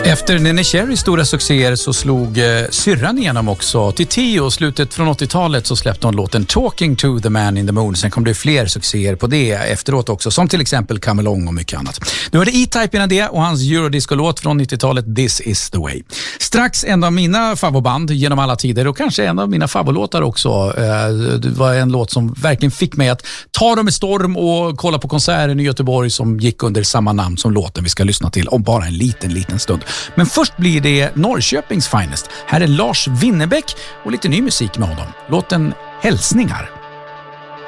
Efter Neneh Cherrys stora succéer så slog syrran igenom också. Till Tio, slutet från 80-talet, så släppte hon låten Talking to the Man in the Moon. Sen kom det fler succéer på det efteråt också, som till exempel Come Along och mycket annat. Nu är det E-Type innan det och hans Eurodisco-låt från 90-talet This is the way. Strax en av mina favoritband genom alla tider och kanske en av mina favoritlåtar också. Det var en låt som verkligen fick mig att ta dem i storm och kolla på konserten i Göteborg som gick under samma namn som låten vi ska lyssna till om bara en liten stund. Men först blir det Norrköpings finest. Här är Lars Winnerbäck och lite ny musik med honom. Låten Hälsningar.